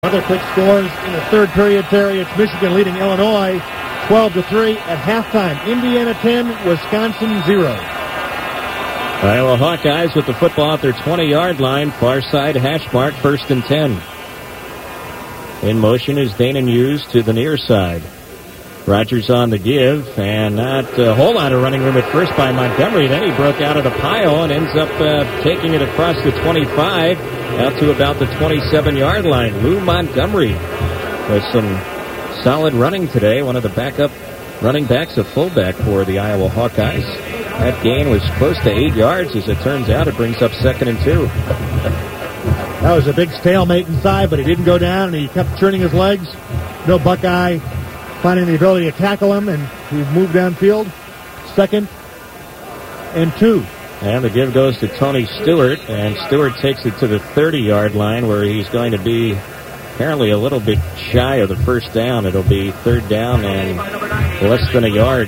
Other quick scores in the third period, Terry. It's Michigan leading Illinois 12-3 at halftime. Indiana 10, Wisconsin 0. Iowa Hawkeyes with the football at their 20-yard line. Far side hash mark, 1st and 10. In motion is Dana Hughes to the near side. Rogers on the give, and not a whole lot of running room at first by Montgomery. Then he broke out of the pile and ends up taking it across the 25 out to about the 27-yard line. Lou Montgomery with some solid running today. One of the backup running backs, a fullback for the Iowa Hawkeyes. That gain was close to 8 yards. As it turns out, it brings up 2nd and 2. That was a big stalemate inside, but he didn't go down, and he kept churning his legs. No Buckeye finding the ability to tackle him, and he moved downfield. 2nd and 2. And the give goes to Tony Stewart, and Stewart takes it to the 30-yard line where he's going to be apparently a little bit shy of the first down. It'll be 3rd down and less than a yard.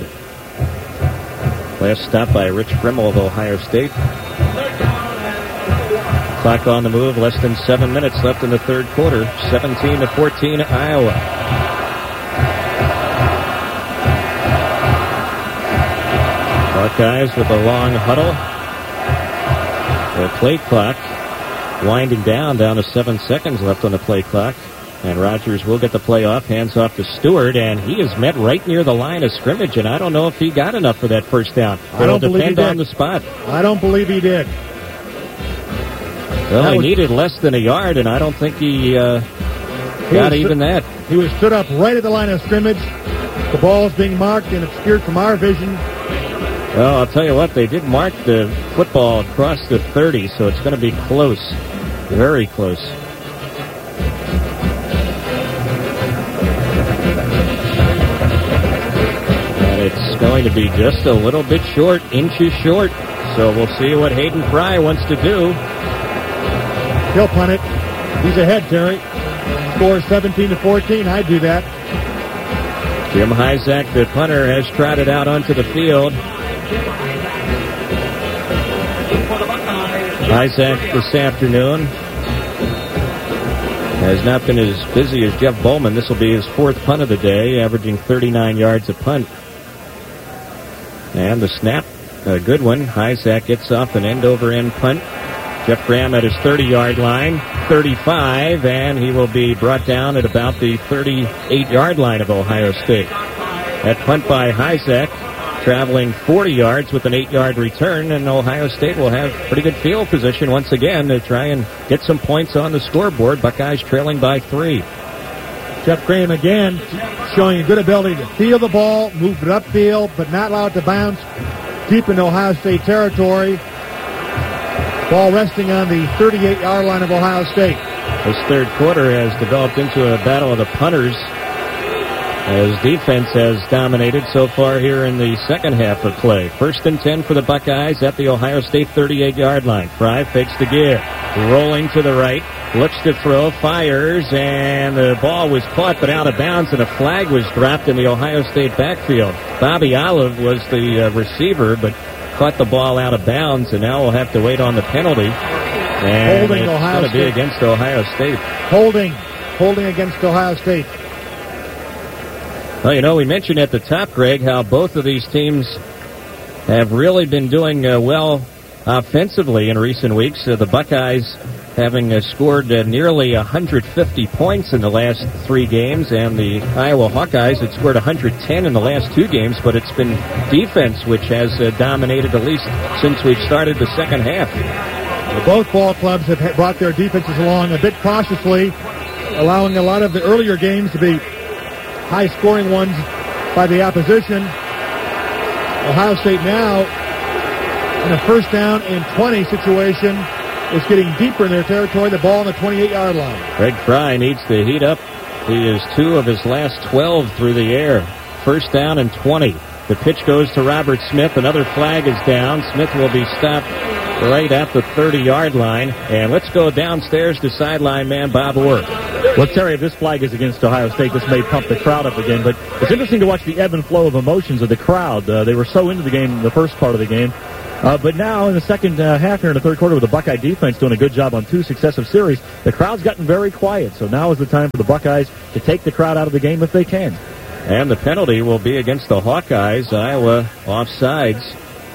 Last stop by Rich Frimmel of Ohio State. Clock on the move, less than 7 minutes left in the third quarter. 17-14 Iowa. Hawkeyes with a long huddle. The play clock winding down to 7 seconds left on the play clock. And Rogers will get the play off, hands off to Stewart, and he is met right near the line of scrimmage, and I don't know if he got enough for that first down. It'll depend on the spot. I don't believe he did. Well, he needed less than a yard, and I don't think he got even that. He was stood up right at the line of scrimmage. The ball is being marked and obscured from our vision. Well, I'll tell you what, they did mark the football across the 30, so it's going to be close. Very close. And it's going to be just a little bit short, inches short. So we'll see what Hayden Fry wants to do. He'll punt it. He's ahead, Terry. Score 17-14. I'd do that. Jim Hyzak, the punter, has trotted out onto the field. Hyzak this afternoon has not been as busy as Jeff Bowman. This will be his 4th punt of the day, averaging 39 yards a punt. And the snap, a good one. Hyzak gets off an end-over-end punt. Jeff Graham at his 30-yard line, 35, and he will be brought down at about the 38-yard line of Ohio State. That punt by Hyzak, traveling 40 yards with an 8-yard return, and Ohio State will have pretty good field position once again to try and get some points on the scoreboard. Buckeyes trailing by 3. Jeff Graham again showing a good ability to feel the ball, move it upfield, but not allow it to bounce deep into Ohio State territory. Ball resting on the 38-yard line of Ohio State. This third quarter has developed into a battle of the punters as defense has dominated so far here in the second half of play. 1st and 10 for the Buckeyes at the Ohio State 38-yard line. Fry fakes the give, rolling to the right, looks to throw, fires, and the ball was caught but out of bounds, and a flag was dropped in the Ohio State backfield. Bobby Olive was the receiver, but caught the ball out of bounds, and now we'll have to wait on the penalty. And holding it's going to be against Ohio State. Holding against Ohio State. Well, you know, we mentioned at the top, Greg, how both of these teams have really been doing well offensively in recent weeks. The Buckeyes having scored nearly 150 points in the last 3 games, and the Iowa Hawkeyes had scored 110 in the last 2 games, but it's been defense which has dominated at least since we've started the second half. Both ball clubs have brought their defenses along a bit cautiously, allowing a lot of the earlier games to be high-scoring ones by the opposition. Ohio State now, in a 1st down and 20 situation, is getting deeper in their territory, the ball on the 28-yard line. Greg Fry needs to heat up. He is 2 of his last 12 through the air. 1st down and 20. The pitch goes to Robert Smith. Another flag is down. Smith will be stopped right at the 30-yard line. And let's go downstairs to sideline man Bob Orr. Well, Terry, if this flag is against Ohio State, this may pump the crowd up again. But it's interesting to watch the ebb and flow of emotions of the crowd. They were so into the game in the first part of the game. But now in the second half here in the third quarter with the Buckeye defense doing a good job on 2 successive series, the crowd's gotten very quiet. So now is the time for the Buckeyes to take the crowd out of the game if they can. And the penalty will be against the Hawkeyes. Iowa offsides.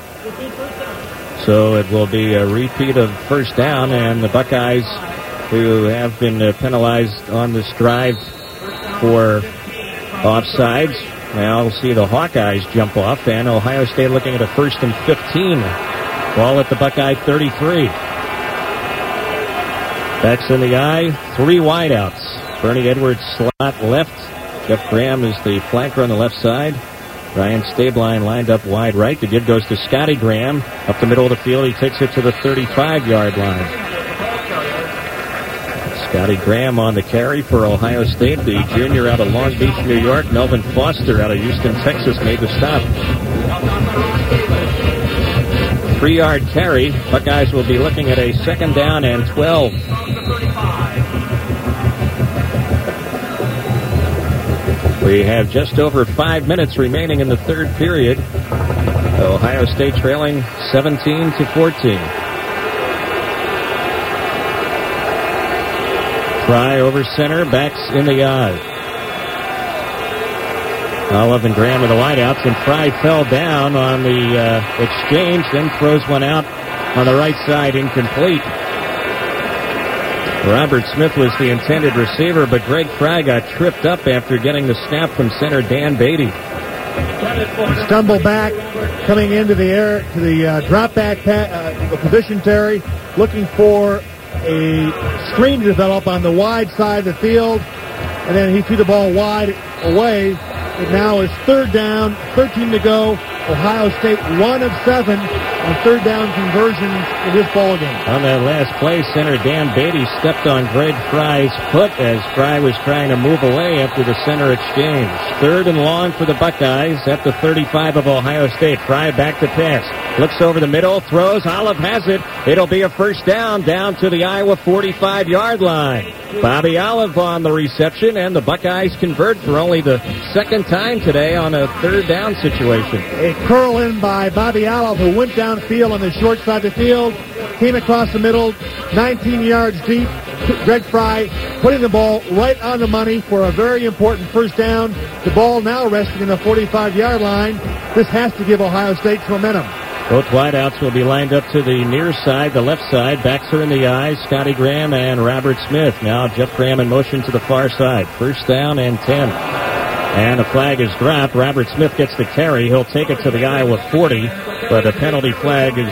So it will be a repeat of first down, and the Buckeyes, who have been penalized on this drive for offsides, now we'll see the Hawkeyes jump off, and Ohio State looking at a 1st and 15. Ball at the Buckeye 33. Backs in the eye, 3 wideouts. Bernie Edwards slot left. Jeff Graham is the flanker on the left side. Ryan Stabline lined up wide right. The give goes to Scotty Graham. Up the middle of the field, he takes it to the 35-yard line. Scotty Graham on the carry for Ohio State. The junior out of Long Beach, New York. Melvin Foster out of Houston, Texas made the stop. 3-yard carry. Buckeyes will be looking at a 2nd down and 12. We have just over 5 minutes remaining in the third period. Ohio State trailing 17-14. Fry over center, backs in the eye. Olive and Graham are the wideouts, and Fry fell down on the exchange, then throws one out on the right side, incomplete. Robert Smith was the intended receiver, but Greg Fry got tripped up after getting the snap from center Dan Beatty. Stumble back, coming into the air to the drop back position, Terry, looking for a screen to develop on the wide side of the field, and then he threw the ball wide away. It now is 3rd down, 13 to go. Ohio State 1 of 7 on 3rd down conversions in this ball game. On that last play, center Dan Beatty stepped on Greg Fry's foot as Fry was trying to move away after the center exchange. 3rd and long for the Buckeyes at the 35 of Ohio State. Fry back to pass. Looks over the middle, throws. Olive has it. It'll be a 1st down to the Iowa 45-yard line. Bobby Olive on the reception, and the Buckeyes convert for only the 2nd time today on a 3rd down situation. A curl in by Bobby Olive, who went downfield on the short side of the field, came across the middle, 19 yards deep. Greg Fry putting the ball right on the money for a very important 1st down. The ball now resting in the 45-yard line. This has to give Ohio State momentum. Both wideouts will be lined up to the near side, the left side. Backs are in the eyes, Scotty Graham and Robert Smith. Now Jeff Graham in motion to the far side. 1st down and 10. And a flag is dropped. Robert Smith gets the carry. He'll take it to the Iowa 40, but a penalty flag is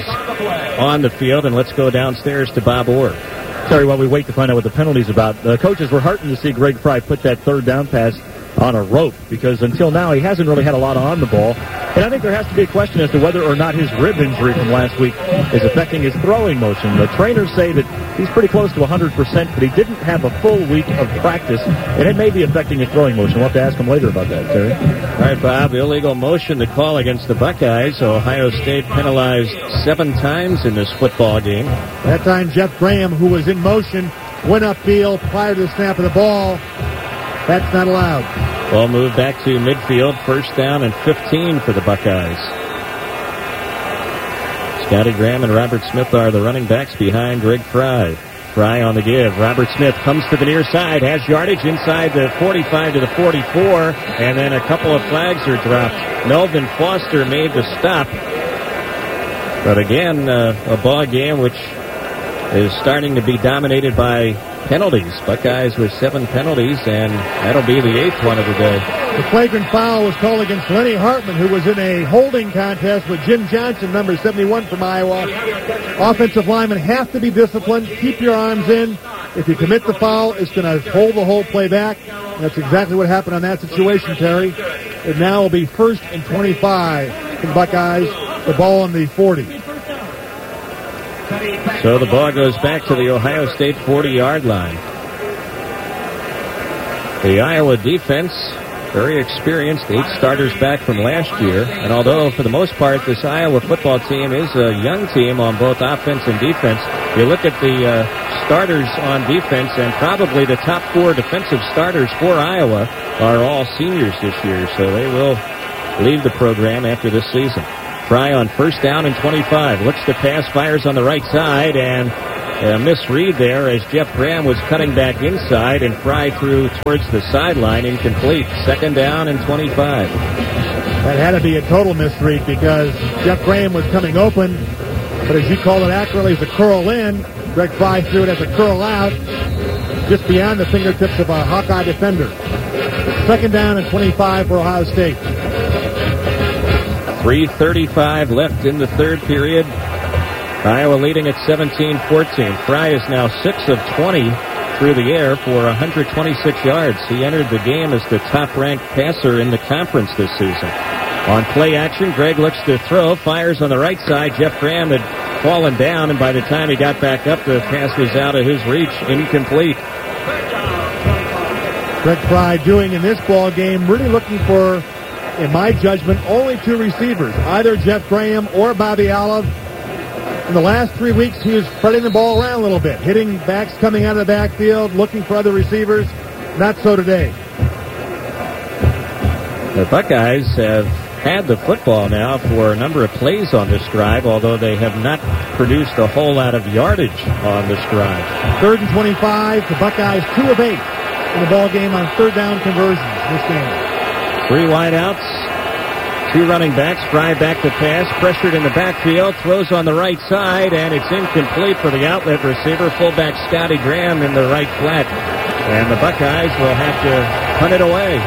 on the field. And let's go downstairs to Bob Orr. Terry, while we wait to find out what the penalty's about, the coaches were heartened to see Greg Fry put that 3rd down pass on a rope, because until now he hasn't really had a lot on the ball. And I think there has to be a question as to whether or not his rib injury from last week is affecting his throwing motion. The trainers say that he's pretty close to 100%, but he didn't have a full week of practice, and it may be affecting his throwing motion. We'll have to ask him later about that, Terry. All right, Bob, illegal motion to call against the Buckeyes. Ohio State penalized 7 times in this football game. That time Jeff Graham, who was in motion, went upfield prior to the snap of the ball. That's not allowed. Ball moved back to midfield. 1st down and 15 for the Buckeyes. Scotty Graham and Robert Smith are the running backs behind Greg Fry. Fry on the give. Robert Smith comes to the near side, has yardage inside the 45 to the 44, and then a couple of flags are dropped. Melvin Foster made the stop. But again, a ball game which is starting to be dominated by penalties. Buckeyes with 7 penalties, and that'll be the 8th one of the day. The flagrant foul was called against Lenny Hartman, who was in a holding contest with Jim Johnson, number 71 from Iowa. Offensive linemen have to be disciplined. Keep your arms in. If you commit the foul, it's going to hold the whole play back. And that's exactly what happened on that situation, Terry. It now will be 1st and 25 for the Buckeyes. The ball on the 40. So the ball goes back to the Ohio State 40-yard line. The Iowa defense, very experienced, 8 starters back from last year. And although for the most part this Iowa football team is a young team on both offense and defense, you look at the starters on defense, and probably the top 4 defensive starters for Iowa are all seniors this year. So they will leave the program after this season. Fry on first down and 25. Looks to pass, fires on the right side, and a misread there as Jeff Graham was cutting back inside, and Fry threw towards the sideline, incomplete. Second down and 25. That had to be a total misread because Jeff Graham was coming open, but as you called it accurately, as a curl in, Greg Fry threw it as a curl out, just beyond the fingertips of a Hawkeye defender. Second down and 25 for Ohio State. 3:35 left in the third period. Iowa leading at 17-14. Fry is now 6 of 20 through the air for 126 yards. He entered the game as the top-ranked passer in the conference this season. On play action, Greg looks to throw, fires on the right side. Jeff Graham had fallen down, and by the time he got back up, the pass was out of his reach, incomplete. Greg Fry doing in this ball game, really looking for, in my judgment, only 2 receivers, either Jeff Graham or Bobby Olive. In the last 3 weeks, he was spreading the ball around a little bit, hitting backs coming out of the backfield, looking for other receivers. Not so today. The Buckeyes have had the football now for a number of plays on this drive, although they have not produced a whole lot of yardage on this drive. 3rd and 25. The Buckeyes 2 of 8 in the ball game on third down conversions this game. 3 wideouts. 2 running backs. Fry back to pass. Pressured in the backfield. Throws on the right side, and it's incomplete for the outlet receiver. Fullback Scotty Graham in the right flat. And the Buckeyes will have to punt it away.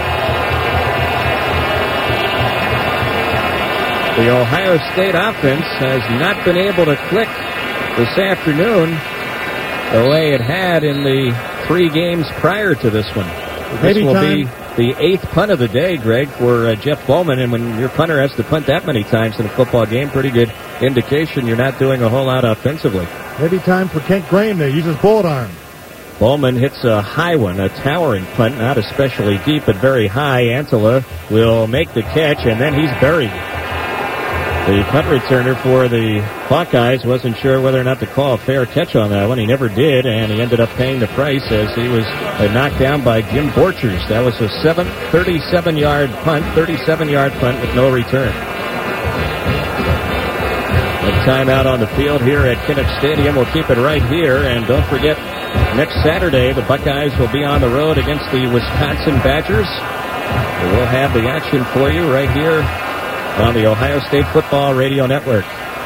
The Ohio State offense has not been able to click this afternoon the way it had in the 3 games prior to this one. This will be the 8th punt of the day, Greg, for Jeff Bowman. And when your punter has to punt that many times in a football game, pretty good indication you're not doing a whole lot offensively. Maybe time for Kent Graham to use his bullet arm. Bowman hits a high one, a towering punt, not especially deep, but very high. Antela will make the catch, and then he's buried. The punt returner for the Hawkeyes wasn't sure whether or not to call a fair catch on that one. He never did, and he ended up paying the price as he was knocked down by Jim Borchers. That was a 37-yard punt, 37-yard punt with no return. A timeout on the field here at Kinnick Stadium. We'll keep it right here, and don't forget, next Saturday, the Buckeyes will be on the road against the Wisconsin Badgers. We'll have the action for you right here on the Ohio State Football Radio Network.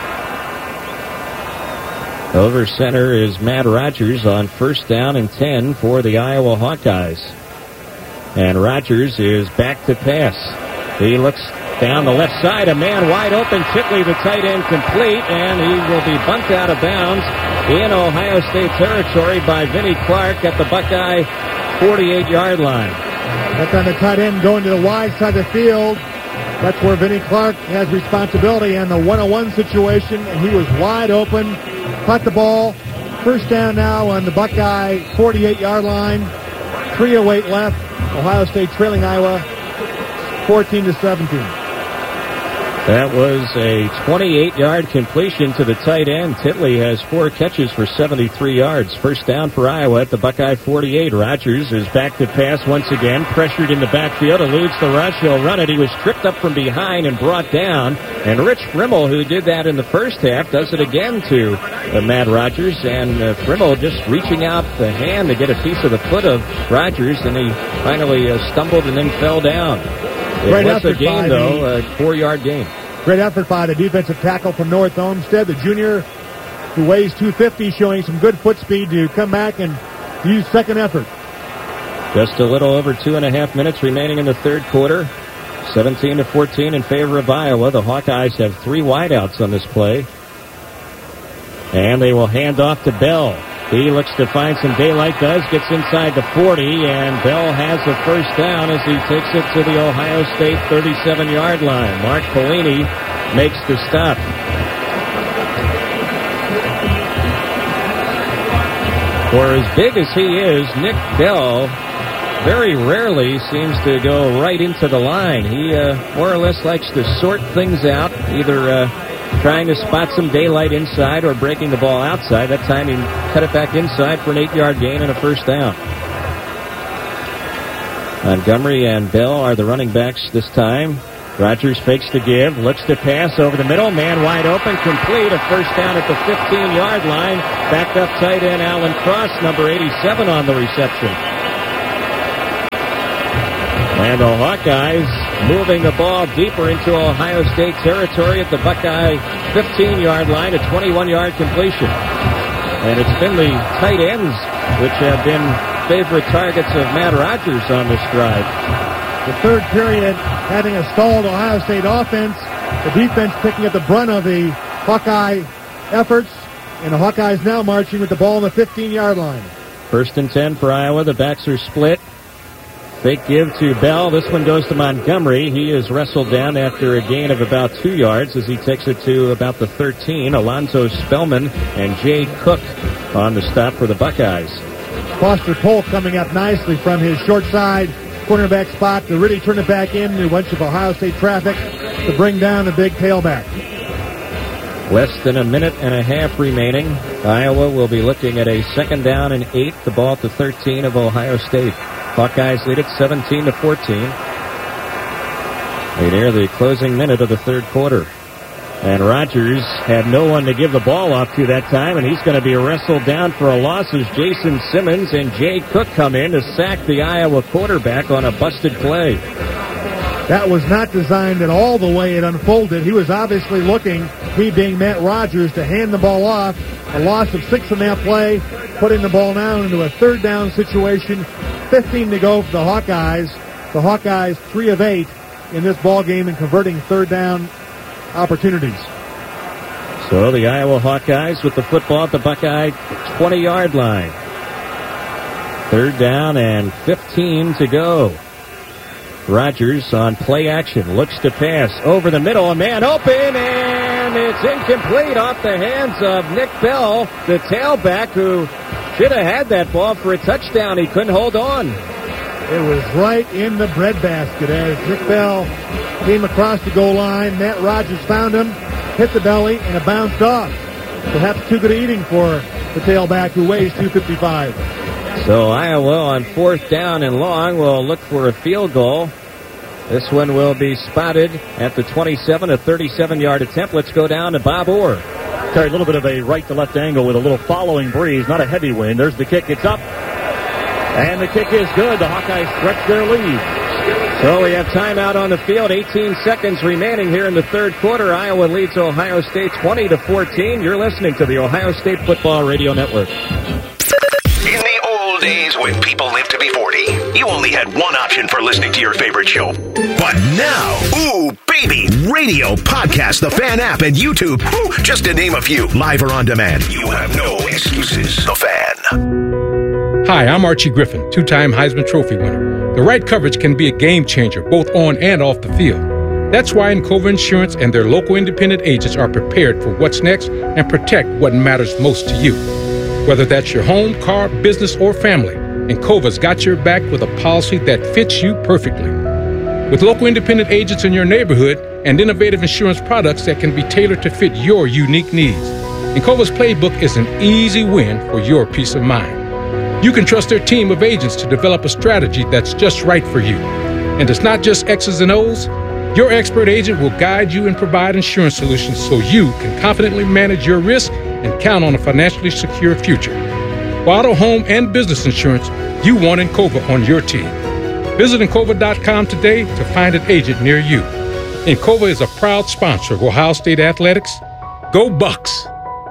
Over center is Matt Rogers on first down and 10 for the Iowa Hawkeyes. And Rogers is back to pass. He looks down the left side, a man wide open. Titley, the tight end, complete, and he will be bumped out of bounds in Ohio State territory by Vinnie Clark at the Buckeye 48-yard line. That's on the tight end going to the wide side of the field. That's where Vinnie Clark has responsibility on the 1-on-1 situation, and he was wide open, caught the ball. First down now on the Buckeye 48-yard line. 3:08 left. Ohio State trailing Iowa 14-17. That was a 28-yard completion to the tight end. Titley has 4 catches for 73 yards. First down for Iowa at the Buckeye 48. Rogers is back to pass once again. Pressured in the backfield. Eludes the rush. He'll run it. He was tripped up from behind and brought down. And Rich Frimmel, who did that in the first half, does it again to Matt Rogers. And Frimmel just reaching out the hand to get a piece of the foot of Rogers. And he finally stumbled and then fell down. It was a gain, though, a 4-yard gain. Great effort by the defensive tackle from North Olmsted, the junior who weighs 250, showing some good foot speed to come back and use second effort. Just a little over 2.5 minutes remaining in the third quarter. 17-14 in favor of Iowa. The Hawkeyes have 3 wideouts on this play. And they will hand off to Bell. He looks to find some daylight, gets inside the 40, and Bell has the first down as he takes it to the Ohio State 37-yard line. Mark Pelini makes the stop. For as big as he is, Nick Bell very rarely seems to go right into the line. He more or less likes to sort things out, either trying to spot some daylight inside or breaking the ball outside. That time he cut it back inside for an 8-yard gain and a first down. Montgomery and Bell are the running backs this time. Rogers fakes the give, looks to pass over the middle, man wide open, complete, a first down at the 15-yard line. Backed up tight end Alan Cross, number 87 on the reception. And the Hawkeyes moving the ball deeper into Ohio State territory at the Buckeye 15-yard line, a 21-yard completion. And it's been the tight ends which have been favorite targets of Matt Rogers on this drive. The third period having a stalled Ohio State offense. The defense picking up the brunt of the Hawkeye efforts. And the Hawkeyes now marching with the ball on the 15-yard line. 1st and 10 for Iowa. The backs are split. Fake give to Bell. This one goes to Montgomery. He is wrestled down after a gain of about 2 yards as he takes it to about the 13. Alonzo Spellman and Jay Cook on the stop for the Buckeyes. Foster Polk coming up nicely from his short side cornerback spot to really turn it back into a bunch of Ohio State traffic to bring down the big tailback. Less than a minute and a half remaining. Iowa will be looking at a 2nd down and 8. The ball at the 13 of Ohio State. Hawkeyes lead it 17-14. They near the closing minute of the third quarter. And Rogers had no one to give the ball off to that time, and he's going to be wrestled down for a loss as Jason Simmons and Jay Cook come in to sack the Iowa quarterback on a busted play. That was not designed at all the way it unfolded. He was obviously looking, he being Matt Rogers, to hand the ball off. A loss of 6 on that play, putting the ball now into a 3rd down situation. 15 to go for the Hawkeyes. The Hawkeyes 3 of 8 in this ball game and converting 3rd down opportunities. So the Iowa Hawkeyes with the football at the Buckeye 20-yard line. 3rd down and 15 to go. Rogers on play action, looks to pass over the middle, a man open, and it's incomplete off the hands of Nick Bell, the tailback, who should have had that ball for a touchdown. He couldn't hold on. It was right in the breadbasket as Nick Bell came across the goal line. Matt Rogers found him, hit the belly, and it bounced off. Perhaps too good eating for the tailback who weighs 255. So Iowa on 4th down and long will look for a field goal. This one will be spotted at the 27, a 37-yard attempt. Let's go down to Bob Orr. Terry, a little bit of a right-to-left angle with a little following breeze, not a heavy wind. There's the kick. It's up. And the kick is good. The Hawkeyes stretch their lead. So we have timeout on the field. 18 seconds remaining here in the third quarter. Iowa leads Ohio State 20-14. You're listening to the Ohio State Football Radio Network. In the old days when people lived to be 40, you only had one option for listening to your favorite show. But now, ooh, baby, radio, podcast, the Fan app, and YouTube, ooh, just to name a few, live or on demand. You have no excuses. The Fan. Hi, I'm Archie Griffin, two-time Heisman Trophy winner. The right coverage can be a game changer, both on and off the field. That's why Encova Insurance and their local independent agents are prepared for what's next and protect what matters most to you. Whether that's your home, car, business, or family, Encova's got your back with a policy that fits you perfectly. With local independent agents in your neighborhood and innovative insurance products that can be tailored to fit your unique needs, Encova's playbook is an easy win for your peace of mind. You can trust their team of agents to develop a strategy that's just right for you. And it's not just X's and O's. Your expert agent will guide you and provide insurance solutions so you can confidently manage your risk and count on a financially secure future. For auto, home, and business insurance, you want Encova on your team. Visit Encova.com today to find an agent near you. Encova is a proud sponsor of Ohio State Athletics. Go Bucks!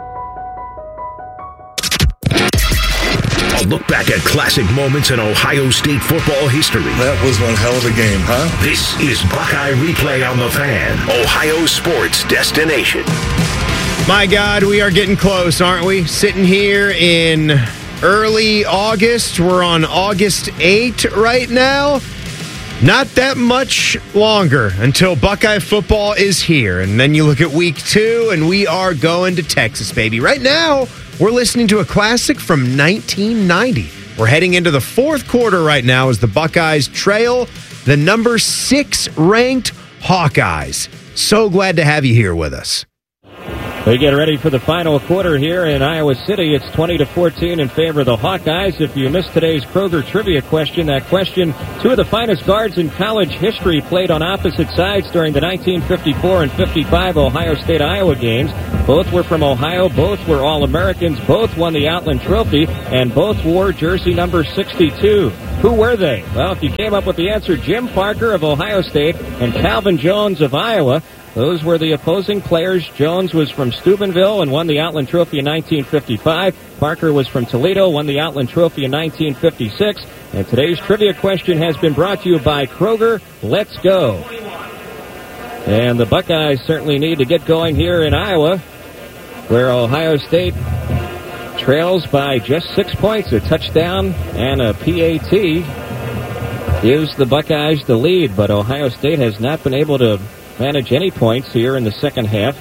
A look back at classic moments in Ohio State football history. That was one hell of a game, huh? This is Buckeye Replay on the Fan, Ohio sports destination. My God, we are getting close, aren't we? Sitting here in early August. We're on August 8 right now. Not that much longer until Buckeye football is here. And then you look at week 2, and we are going to Texas, baby. Right now, we're listening to a classic from 1990. We're heading into the fourth quarter right now as the Buckeyes trail the number 6 ranked Hawkeyes. So glad to have you here with us. We get ready for the final quarter here in Iowa City. It's 20-14 in favor of the Hawkeyes. If you missed today's Kroger trivia question, that question, two of the finest guards in college history played on opposite sides during the 1954 and 55 Ohio State-Iowa games. Both were from Ohio. Both were All-Americans. Both won the Outland Trophy, and both wore jersey number 62. Who were they? Well, if you came up with the answer, Jim Parker of Ohio State and Calvin Jones of Iowa. Those were the opposing players. Jones was from Steubenville and won the Outland Trophy in 1955. Parker was from Toledo, won the Outland Trophy in 1956. And today's trivia question has been brought to you by Kroger. Let's go. And the Buckeyes certainly need to get going here in Iowa, where Ohio State trails by just 6 points. A touchdown and a PAT gives the Buckeyes the lead, but Ohio State has not been able to manage any points here in the second half.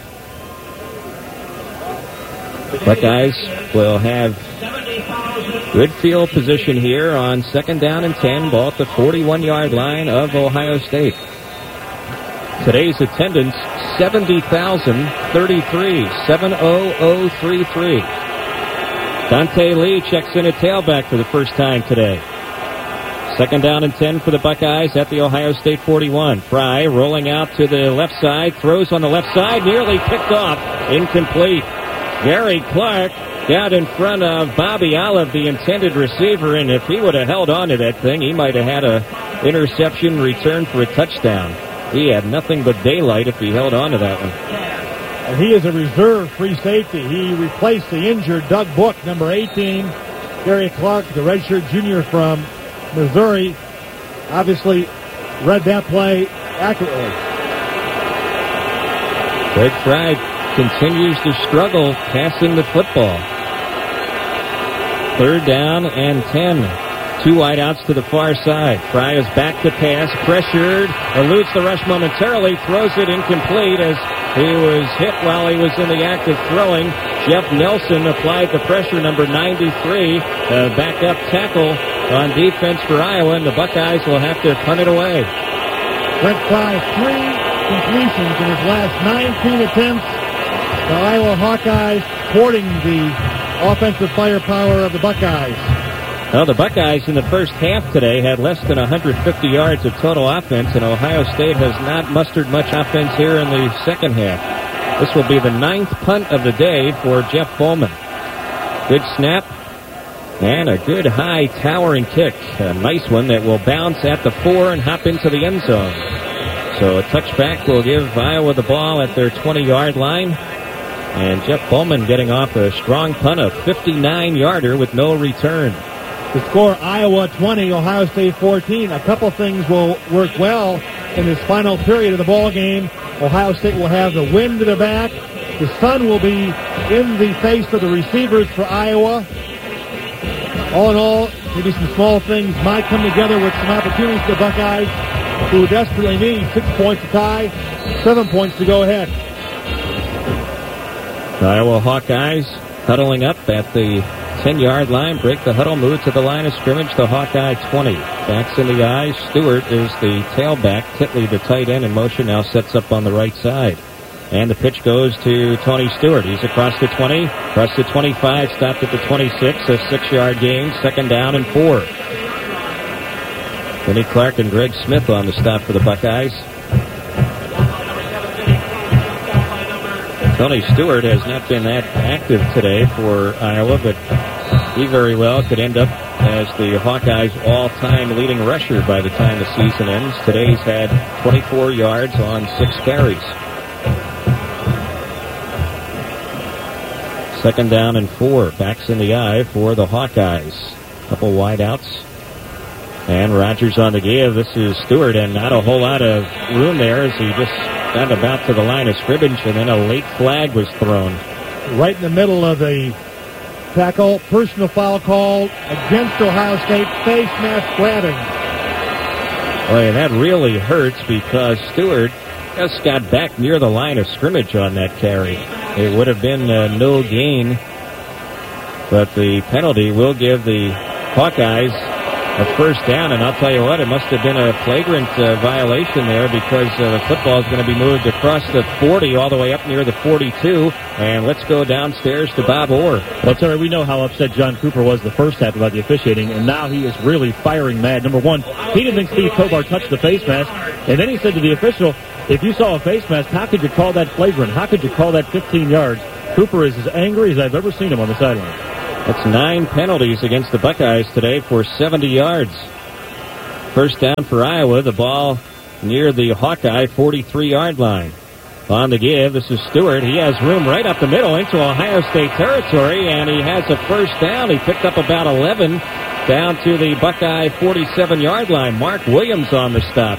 Buckeyes will have good field position here on 2nd down and 10, ball at the 41-yard line of Ohio State. Today's attendance, 70,033, 70033. Dante Lee checks in at tailback for the first time today. 2nd down and 10 for the Buckeyes at the Ohio State 41. Fry rolling out to the left side, throws on the left side, nearly picked off, incomplete. Gary Clark got in front of Bobby Olive, the intended receiver, and if he would have held on to that thing, he might have had a interception return for a touchdown. He had nothing but daylight if he held on to that one. And he is a reserve free safety. He replaced the injured Doug Book, number 18. Gary Clark, the redshirt junior from Missouri, obviously read that play accurately. Greg Fry continues to struggle passing the football. 3rd down and 10. Two wideouts to the far side. Fry is back to pass, pressured, eludes the rush momentarily, throws it incomplete as he was hit while he was in the act of throwing. Jeff Nelson applied the pressure, number 93, backup tackle on defense for Iowa, and the Buckeyes will have to punt it away. Brent Fry, 3 completions in his last 19 attempts. The Iowa Hawkeyes courting the offensive firepower of the Buckeyes. Well, the Buckeyes in the first half today had less than 150 yards of total offense, and Ohio State has not mustered much offense here in the second half. This will be the 9th punt of the day for Jeff Bowman. Good snap. And a good high towering kick. A nice one that will bounce at the 4 and hop into the end zone. So a touchback will give Iowa the ball at their 20-yard line. And Jeff Bowman getting off a strong punt, a 59-yarder with no return. The score, Iowa 20, Ohio State 14. A couple things will work well in this final period of the ball game. Ohio State will have the wind to their back. The sun will be in the face of the receivers for Iowa. All in all, maybe some small things might come together with some opportunities for the Buckeyes, who desperately need 6 points to tie, 7 points to go ahead. Iowa Hawkeyes huddling up at the 10-yard line, break the huddle, move to the line of scrimmage, the Hawkeye 20. Backs in the eye. Stewart is the tailback. Titley, the tight end in motion, now sets up on the right side. And the pitch goes to Tony Stewart. He's across the 20, across the 25, stopped at the 26, a 6-yard gain, 2nd down and 4. Vinnie Clark and Greg Smith on the stop for the Buckeyes. Tony Stewart has not been that active today for Iowa, but he very well could end up as the Hawkeyes' all-time leading rusher by the time the season ends. Today he's had 24 yards on 6 carries. 2nd down and 4. Backs in the eye for the Hawkeyes. Couple wideouts. And Rogers on the give. This is Stewart, and not a whole lot of room there as he just got about to the line of scrimmage, and then a late flag was thrown. Right in the middle of the tackle. Personal foul called against Ohio State. Face mask grabbing. Boy, that really hurts because Stewart just got back near the line of scrimmage on that carry. It would have been no gain, but the penalty will give the Hawkeyes a first down, and I'll tell you what, it must have been a flagrant violation there because the football is going to be moved across the 40 all the way up near the 42, and let's go downstairs to Bob Orr. Well, Terry, we know how upset John Cooper was the first half about the officiating, and now he is really firing mad. Number one, he didn't think Steve Tovar touched the face mask, and then he said to the official, if you saw a face mask, how could you call that flagrant? How could you call that 15 yards? Cooper is as angry as I've ever seen him on the sideline. That's 9 penalties against the Buckeyes today for 70 yards. First down for Iowa. The ball near the Hawkeye 43-yard line. On the give, this is Stewart. He has room right up the middle into Ohio State territory, and he has a first down. He picked up about 11 down to the Buckeye 47-yard line. Mark Williams on the stop.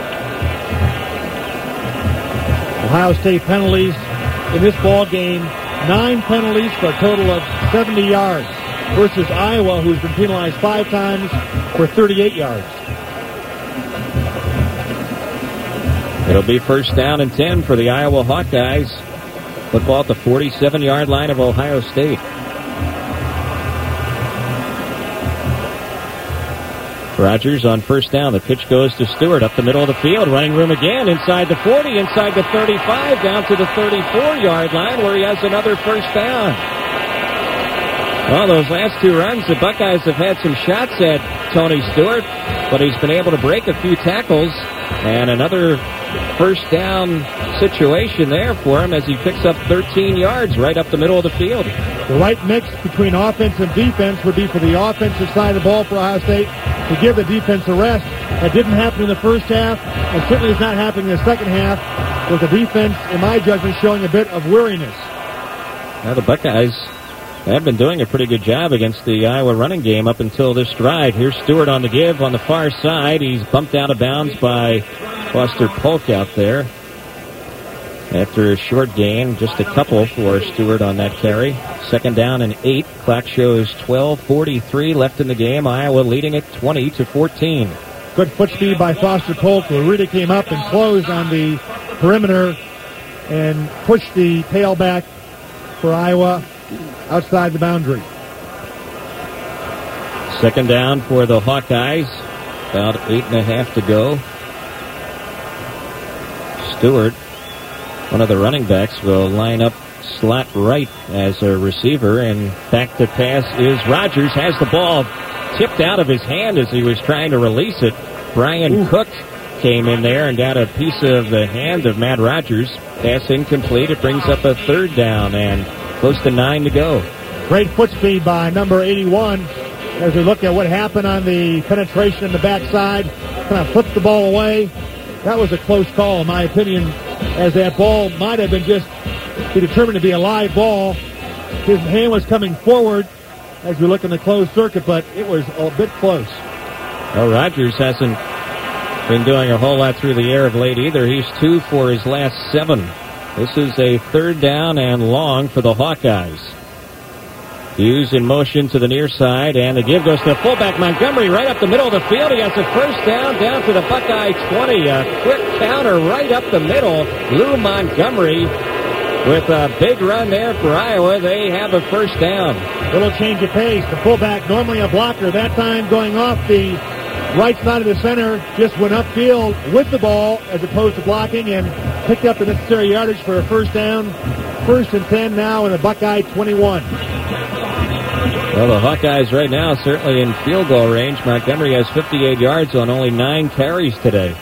Ohio State penalties in this ball game. 9 penalties for a total of 70 yards versus Iowa, who's been penalized 5 times for 38 yards. It'll be first down and 10 for the Iowa Hawkeyes. Football at the 47-yard line of Ohio State. Rogers on first down. The pitch goes to Stewart up the middle of the field. Running room again inside the 40, inside the 35, down to the 34-yard line where he has another first down. Well, those last 2 runs, the Buckeyes have had some shots at Tony Stewart, but he's been able to break a few tackles, and another first down situation there for him as he picks up 13 yards right up the middle of the field. The right mix between offense and defense would be for the offensive side of the ball for Ohio State to give the defense a rest. That didn't happen in the first half, and certainly is not happening in the second half, with the defense, in my judgment, showing a bit of weariness. Now the Buckeyes have been doing a pretty good job against the Iowa running game up until this drive. Here's Stewart on the give on the far side. He's bumped out of bounds by Foster Polk out there. After a short gain, just a couple for Stewart on that carry. Second down and 8. Clock shows 12:43 left in the game. Iowa leading it 20-14. Good foot speed by Foster Polk, who really came up and closed on the perimeter and pushed the tailback for Iowa outside the boundary. Second down for the Hawkeyes. About 8.5 to go. Stewart, one of the running backs, will line up slot right as a receiver, and back to pass is Rogers. Has the ball tipped out of his hand as he was trying to release it. Brian Cook came in there and got a piece of the hand of Matt Rogers. Pass incomplete. It brings up a third down and close to 9 to go. Great foot speed by number 81 as we look at what happened on the penetration in the backside. Kind of flipped the ball away. That was a close call, in my opinion, as that ball might have been just determined to be a live ball. His hand was coming forward as we look in the closed circuit, but it was a bit close. Well, Rogers hasn't been doing a whole lot through the air of late either. He's 2 for his last 7. This is a third down and long for the Hawkeyes. Hughes in motion to the near side, and the give goes to the fullback Montgomery right up the middle of the field. He has a first down to the Buckeye 20. A quick counter right up the middle. Lou Montgomery with a big run there for Iowa. They have a first down. Little change of pace. The fullback, normally a blocker, that time going off the right side of the center, just went upfield with the ball as opposed to blocking and picked up the necessary yardage for a first down. First and 10 now in the Buckeye 21. Well, the Hawkeyes right now certainly in field goal range. Montgomery has 58 yards on only 9 carries today.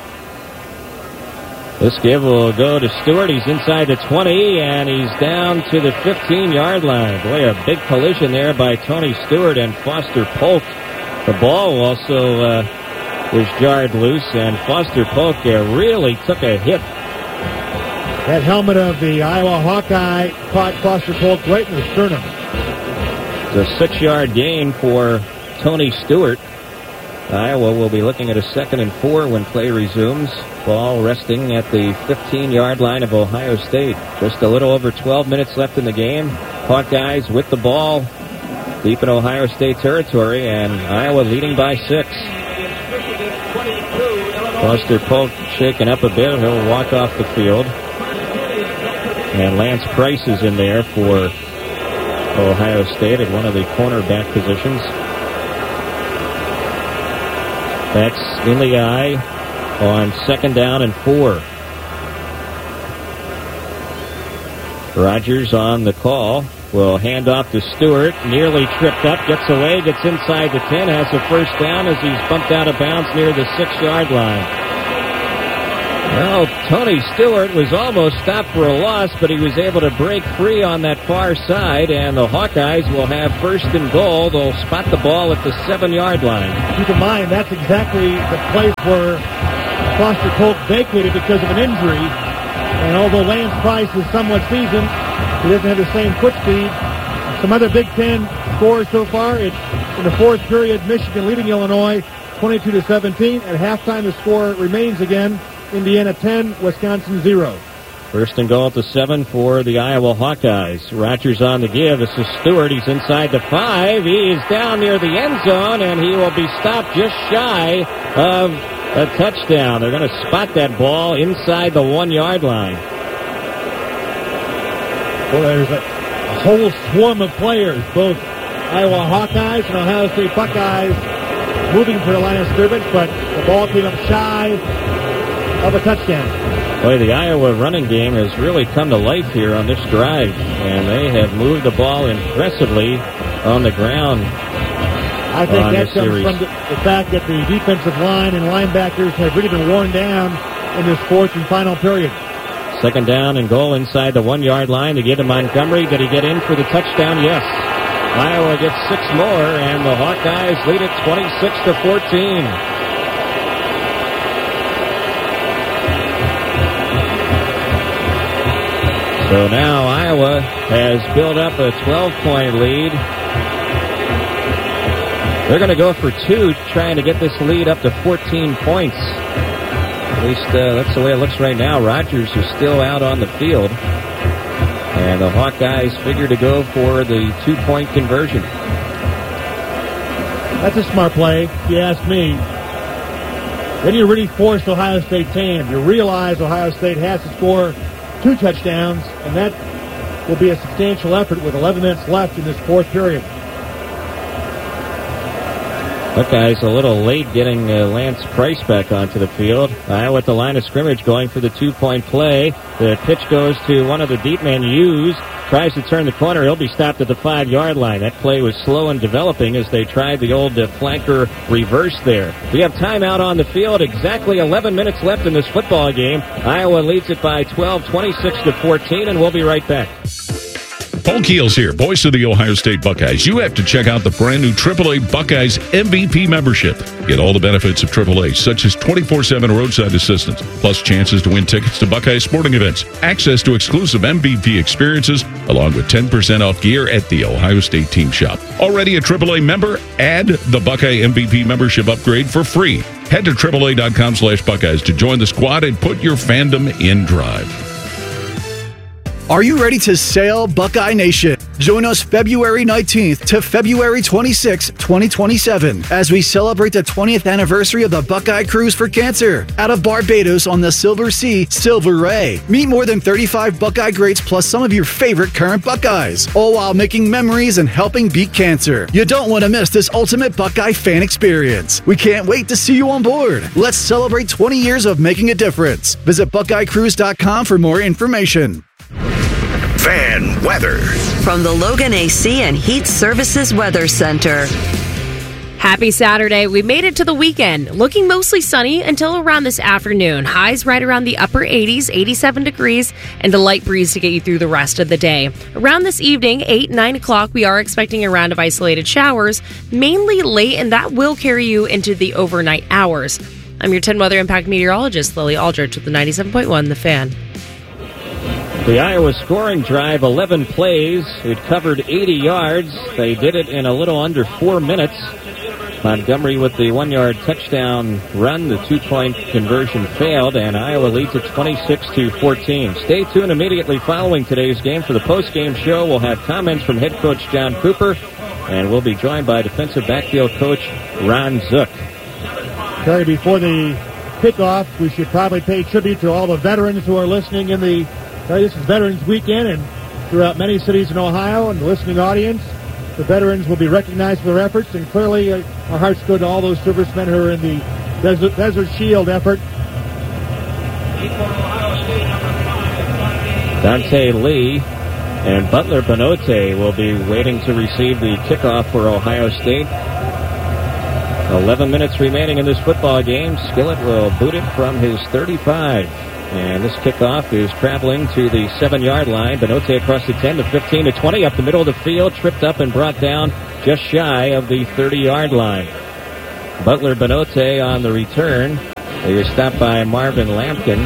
This give will go to Stewart. He's inside the 20, and he's down to the 15-yard line. Boy, a big collision there by Tony Stewart and Foster Polk. The ball also was jarred loose, and Foster Polk really took a hit. That helmet of the Iowa Hawkeye caught Foster Polk right in the sternum. It's a 6-yard gain for Tony Stewart. Iowa will be looking at a 2nd and 4 when play resumes. Ball resting at the 15-yard line of Ohio State. Just a little over 12 minutes left in the game. Hawkeyes with the ball deep in Ohio State territory, and Iowa leading by 6. Foster Polk shaken up a bit. He'll walk off the field. And Lance Price is in there for Ohio State at one of the cornerback positions. That's in the eye on 2nd down and 4. Rogers on the call. Will hand off to Stewart. Nearly tripped up. Gets away. Gets inside the 10. Has a first down as he's bumped out of bounds near the 6-yard line. Well, Tony Stewart was almost stopped for a loss, but he was able to break free on that far side, and the Hawkeyes will have 1st and goal. They'll spot the ball at the 7-yard line. Keep in mind, that's exactly the place where Foster Polk vacated because of an injury. And although Lance Price is somewhat seasoned, he doesn't have the same foot speed. Some other Big Ten scores so far. It's in the 4th period, Michigan leading Illinois 22-17. At halftime, the score remains again Indiana 10, Wisconsin 0. 1st and goal at the 7 for the Iowa Hawkeyes. Rogers on the give. This is Stewart. He's inside the 5. He is down near the end zone, and he will be stopped just shy of a touchdown. They're going to spot that ball inside the 1-yard line. Well, there's a whole swarm of players, both Iowa Hawkeyes and Ohio State Buckeyes, moving for the line of scrimmage, but the ball came up shy of a touchdown. Boy, the Iowa running game has really come to life here on this drive, and they have moved the ball impressively on the ground. I think that comes from the fact that the defensive line and linebackers have really been worn down in this 4th and final period. 2nd down and goal inside the 1-yard line to get to Montgomery. Did he get in for the touchdown? Yes. Iowa gets 6 more, and the Hawkeyes lead it 26-14. So now Iowa has built up a 12-point lead. They're going to go for 2, trying to get this lead up to 14 points. At least that's the way it looks right now. Rogers is still out on the field. And the Hawkeyes figure to go for the 2-point conversion. That's a smart play, if you ask me. Then you really force Ohio State's hand. You realize Ohio State has to score 2 touchdowns, and that will be a substantial effort with 11 minutes left in this 4th period. Buckeyes a little late getting Lance Price back onto the field. Iowa at the line of scrimmage going for the 2-point play. The pitch goes to one of the deep men, Hughes. Tries to turn the corner. He'll be stopped at the 5-yard line. That play was slow in developing as they tried the old flanker reverse there. We have timeout on the field. Exactly 11 minutes left in this football game. Iowa leads it by 12, 26-14, and we'll be right back. Paul Keels here, voice of the Ohio State Buckeyes. You have to check out the brand new AAA Buckeyes MVP membership. Get all the benefits of AAA, such as 24/7 roadside assistance, plus chances to win tickets to Buckeye sporting events, access to exclusive MVP experiences, along with 10% off gear at the Ohio State Team Shop. Already a AAA member? Add the Buckeye MVP membership upgrade for free. Head to AAA.com/Buckeyes to join the squad and put your fandom in drive. Are you ready to sail, Buckeye Nation? Join us February 19th to February 26, 2027, as we celebrate the 20th anniversary of the Buckeye Cruise for Cancer out of Barbados on the Silver Sea, Silver Ray. Meet more than 35 Buckeye greats plus some of your favorite current Buckeyes, all while making memories and helping beat cancer. You don't want to miss this ultimate Buckeye fan experience. We can't wait to see you on board. Let's celebrate 20 years of making a difference. Visit BuckeyeCruise.com for more information. Fan weather from the Logan AC and Heat Services Weather Center. Happy Saturday. We made it to the weekend. Looking mostly sunny until around this afternoon. Highs right around the upper 80s, 87 degrees, and a light breeze to get you through the rest of the day. Around this evening, 8, 9 o'clock, we are expecting a round of isolated showers, mainly late, and that will carry you into the overnight hours. I'm your 10 Weather Impact meteorologist, Lily Aldrich, with the 97.1 The Fan. The Iowa scoring drive, 11 plays. It covered 80 yards. They did it in a little under 4 minutes. Montgomery with the 1-yard touchdown run. The 2-point conversion failed, and Iowa leads it 26-14. Stay tuned immediately following today's game for the post-game show. We'll have comments from head coach John Cooper, and we'll be joined by defensive backfield coach Ron Zook. Terry, before the kickoff, we should probably pay tribute to all the veterans who are listening in the... This is Veterans Weekend, and throughout many cities in Ohio and the listening audience, the veterans will be recognized for their efforts, and clearly our hearts go to all those servicemen who are in the Desert Shield effort. Dante Lee and Butler Benote will be waiting to receive the kickoff for Ohio State. 11 minutes remaining in this football game. Skillett will boot it from his 35. And this kickoff is traveling to the 7-yard line. Benote across the 10, the 15, to 20, up the middle of the field, tripped up and brought down just shy of the 30-yard line. Butler Benote on the return. He was stopped by Marvin Lampkin.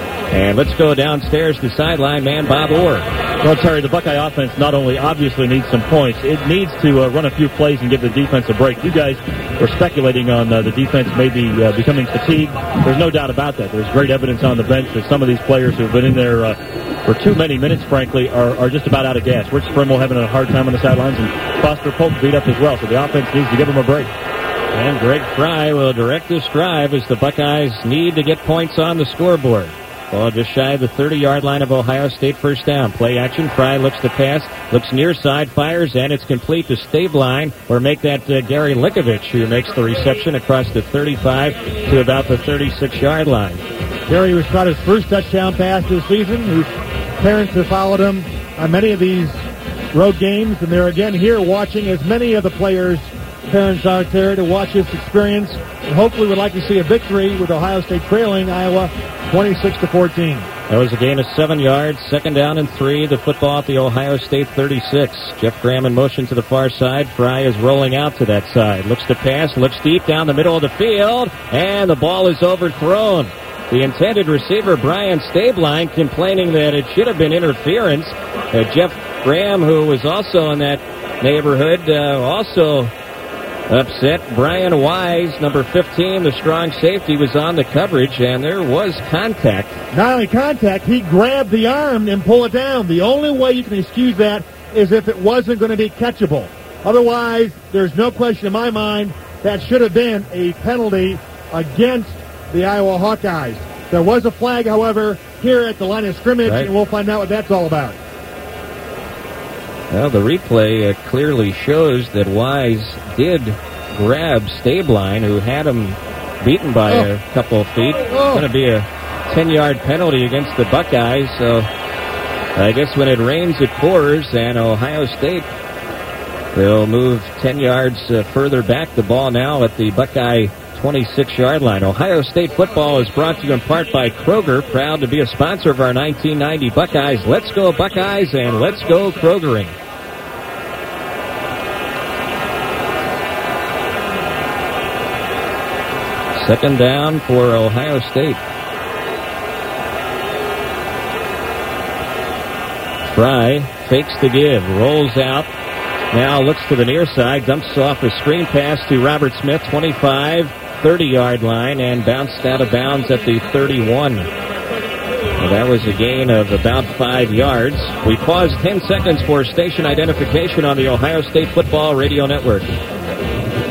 And let's go downstairs to sideline man Bob Orr. Well, Terry, the Buckeye offense not only obviously needs some points, it needs to run a few plays and give the defense a break. You guys were speculating on the defense maybe becoming fatigued. There's no doubt about that. There's great evidence on the bench that some of these players who have been in there for too many minutes, frankly, are just about out of gas. Rich Frimmel having a hard time on the sidelines, and Foster Polk beat up as well, so the offense needs to give them a break. And Greg Fry will direct this drive as the Buckeyes need to get points on the scoreboard. Ball just shy of the 30-yard line of Ohio State, first down. Play action. Fry looks to pass, looks near side, fires, and it's complete to Stabline, or make that Gary Likovich, who makes the reception across the 35 to about the 36-yard line. Gary was caught his first touchdown pass this season, whose parents have followed him on many of these road games, and they're again here watching, as many of the players' parents are there to watch this experience, and hopefully would like to see a victory with Ohio State trailing Iowa 26-14. That was a gain of 7 yards, second down and 3. The football at the Ohio State 36. Jeff Graham in motion to the far side. Fry is rolling out to that side. Looks to pass, looks deep down the middle of the field, and the ball is overthrown. The intended receiver, Brian Stabline, complaining that it should have been interference. Jeff Graham, who was also in that neighborhood, also upset. Brian Wise, number 15, the strong safety, was on the coverage, and there was contact. Not only contact, he grabbed the arm and pulled it down. The only way you can excuse that is if it wasn't going to be catchable. Otherwise, there's no question in my mind that should have been a penalty against the Iowa Hawkeyes. There was a flag, however, here at the line of scrimmage, right, and we'll find out what that's all about. Well, the replay clearly shows that Wise did grab Stabline, who had him beaten by a couple of feet. It's going to be a 10-yard penalty against the Buckeyes. So I guess when it rains, it pours, and Ohio State will move 10 yards further back. The ball now at the Buckeye 26-yard line. Ohio State football is brought to you in part by Kroger, proud to be a sponsor of our 1990 Buckeyes. Let's go Buckeyes, and let's go Krogering. Second down for Ohio State. Fry fakes the give, rolls out, now looks to the near side, dumps off a screen pass to Robert Smith, 25, 30-yard line, and bounced out of bounds at the 31. Well, that was a gain of about 5 yards. We paused 10 seconds for station identification on the Ohio State Football Radio Network.